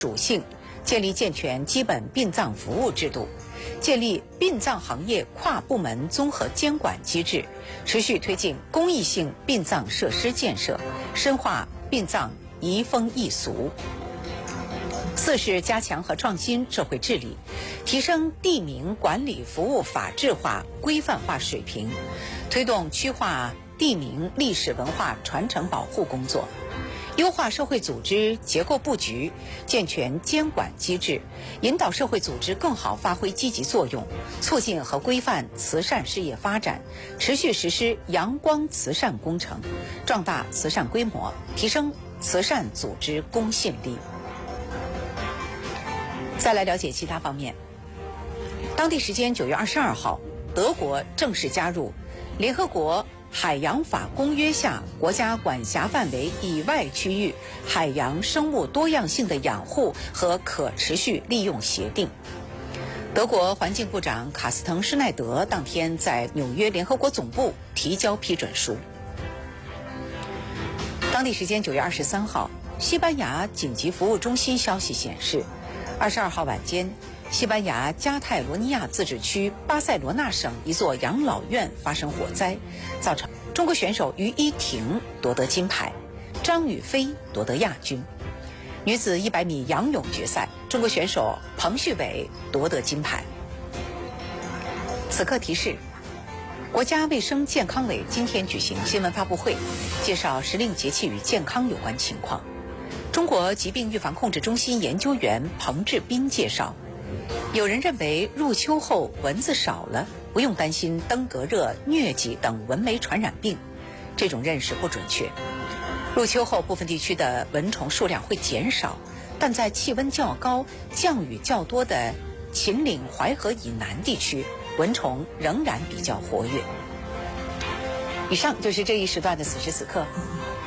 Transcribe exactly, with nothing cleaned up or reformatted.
属性，建立健全基本殡葬服务制度，建立殡葬行业跨部门综合监管机制，持续推进公益性殡葬设施建设，深化殡葬移风易俗。四是加强和创新社会治理，提升地名管理服务法治化、规范化水平，推动区划地名历史文化传承保护工作，优化社会组织结构布局，健全监管机制，引导社会组织更好发挥积极作用，促进和规范慈善事业发展，持续实施阳光慈善工程，壮大慈善规模，提升慈善组织公信力。再来了解其他方面。当地时间九月二十二号，德国正式加入联合国海洋法公约下国家管辖范围以外区域海洋生物多样性的养护和可持续利用协定。德国环境部长卡斯滕施奈德当天在纽约联合国总部提交批准书。当地时间九月二十三号，西班牙紧急服务中心消息显示，二十二号晚间，西班牙加泰罗尼亚自治区巴塞罗那省一座养老院发生火灾，造成中国选手于依婷夺得金牌，张雨霏夺得亚军。女子一百米仰泳决赛，中国选手彭旭伟夺得金牌。此刻提示，国家卫生健康委今天举行新闻发布会，介绍时令节气与健康有关情况。中国疾病预防控制中心研究员彭志斌介绍，有人认为入秋后蚊子少了，不用担心登革热、疟疾等蚊媒传染病，这种认识不准确。入秋后部分地区的蚊虫数量会减少，但在气温较高、降雨较多的秦岭淮河以南地区，蚊虫仍然比较活跃。以上就是这一时段的此时此刻。